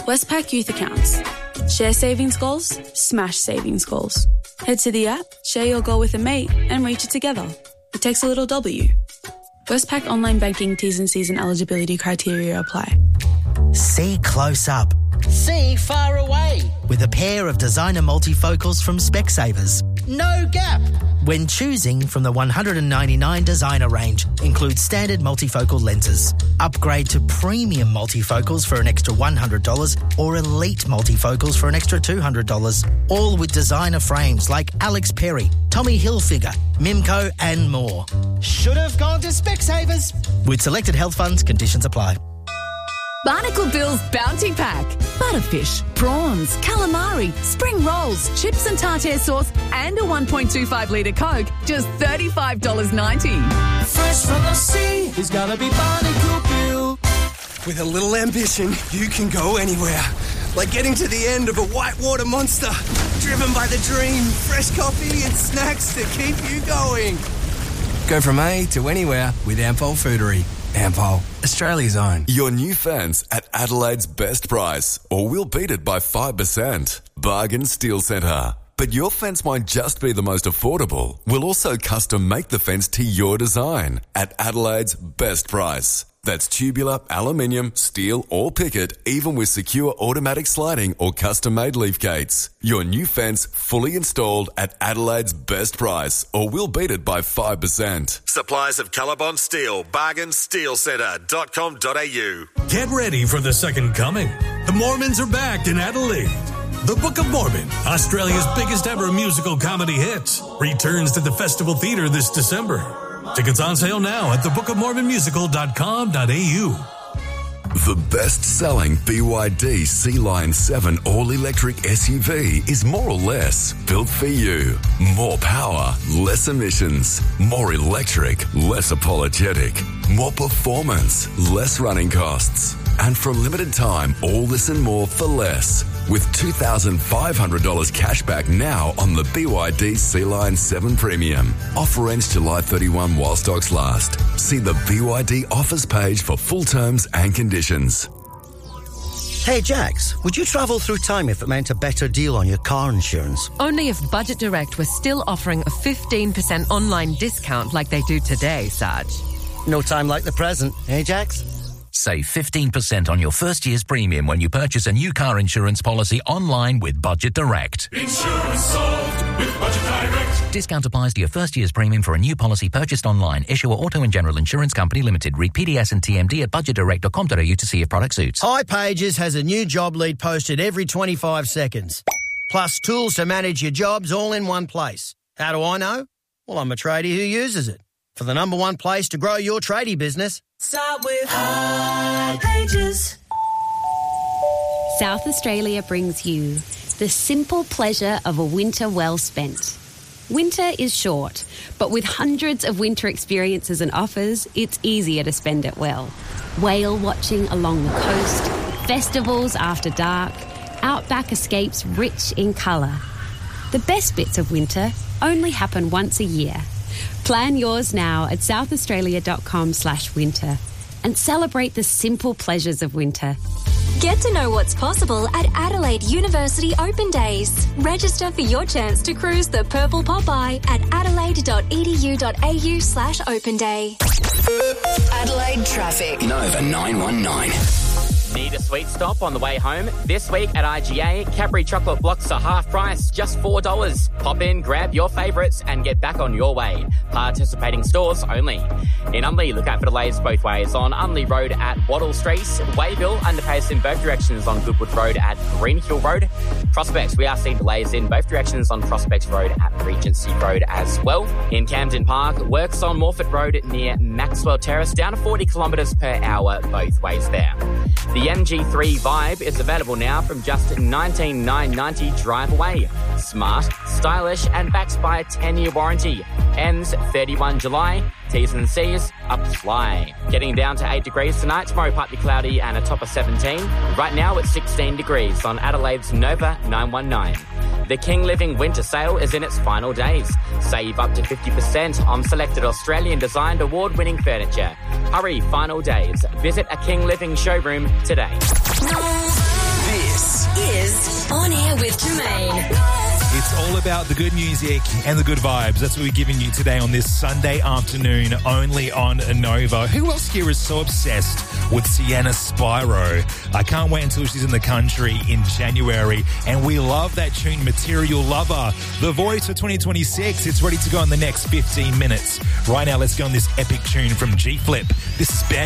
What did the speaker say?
Westpac Youth Accounts. Share savings goals, smash savings goals. Head to the app, share your goal with a mate and reach it together. It takes a little W. Westpac Online Banking T's and C's and eligibility criteria apply. See close up. See far away. With a pair of designer multifocals from Specsavers. No gap. When choosing from the 199 designer range, includes standard multifocal lenses. Upgrade to premium multifocals for an extra $100 or elite multifocals for an extra $200. All with designer frames like Alex Perry, Tommy Hilfiger, Mimco and more. Should have gone to Specsavers. With selected health funds, conditions apply. Barnacle Bill's Bounty Pack. Butterfish, prawns, calamari, spring rolls, chips and tartare sauce and a 1.25 litre Coke. Just $35.90. Fresh from the sea, there's gotta be Barnacle Bill. With a little ambition, you can go anywhere. Like getting to the end of a whitewater monster. Driven by the dream, fresh coffee and snacks to keep you going. Go from A to anywhere with Ampol Foodery. Ampol, Australia's own. Your new fence at Adelaide's best price, or we'll beat it by 5%. Bargain Steel Centre. But your fence might just be the most affordable. We'll also custom make the fence to your design at Adelaide's best price. That's tubular, aluminium, steel or picket, even with secure automatic sliding or custom-made leaf gates. Your new fence fully installed at Adelaide's best price, or we'll beat it by 5%. Suppliers of Colorbond Steel, bargainsteelcentre.com.au. Get ready for the second coming. The Mormons are back in Adelaide. The Book of Mormon, Australia's biggest ever musical comedy hit, returns to the Festival Theatre this December. Tickets on sale now at thebookofmormonmusical.com.au. The best-selling BYD Sea Lion 7 all-electric SUV is more or less built for you. More power, less emissions. More electric, less apologetic. More performance, less running costs. And for a limited time, all this and more for less. With $2,500 cash back now on the BYD Sea Lion 7 Premium. Offer ends July 31 while stocks last. See the BYD offers page for full terms and conditions. Hey Jax, would you travel through time if it meant a better deal on your car insurance? Only if Budget Direct was still offering a 15% online discount like they do today, Sarge. No time like the present, eh Jax? Save 15% on your first year's premium when you purchase a new car insurance policy online with Budget Direct. Insurance solved with Budget Direct. Discount applies to your first year's premium for a new policy purchased online. Issuer Auto and General Insurance Company Limited. Read PDS and TMD at budgetdirect.com.au to see if product suits. hipages has a new job lead posted every 25 seconds. Plus tools to manage your jobs all in one place. How do I know? Well, I'm a tradie who uses it. For the number one place to grow your tradie business, start with hipages. South Australia brings you the simple pleasure of a winter well spent. Winter is short, but with hundreds of winter experiences and offers, it's easier to spend it well. Whale watching along the coast, festivals after dark, outback escapes rich in colour. The best bits of winter only happen once a year. Plan yours now at southaustralia.com/winter and celebrate the simple pleasures of winter. Get to know what's possible at Adelaide University Open Days. Register for your chance to cruise the Purple Popeye at adelaide.edu.au/open day. Adelaide traffic. Nova 919. Need a sweet stop on the way home? This week at IGA, Cadbury chocolate blocks are half price, just $4. Pop in, grab your favourites and get back on your way. Participating stores only. In Unley, look out for delays both ways on Unley Road at Wattle Street, Wayville, underpass in both directions on Goodwood Road at Greenhill Road. Prospects, we are seeing delays in both directions on Prospects Road at Regency Road as well. In Camden Park, works on Morford Road near Maxwell Terrace, down to 40 kilometres per hour both ways there. The MG3 Vibe is available now from just $19,990 drive away. Smart, stylish and backed by a 10-year warranty. Ends 31 July. T's and C's apply. Getting down to 8 degrees tonight. Tomorrow partly cloudy and a top of 17. Right now it's 16 degrees on Adelaide's Nova 919. The King Living Winter Sale is in its final days. Save up to 50% on selected Australian-designed award-winning furniture. Hurry, final days. Visit a King Living showroom today. is On Air with Jermaine. It's all about the good music and the good vibes. That's what we're giving you today on this Sunday afternoon, only on Nova. Who else here is so obsessed with Sienna Spyro? I can't wait until she's in the country in January. And we love that tune, Material Lover. The voice for 2026. It's ready to go in the next 15 minutes. Right now, let's go on this epic tune from G Flip. This is Bad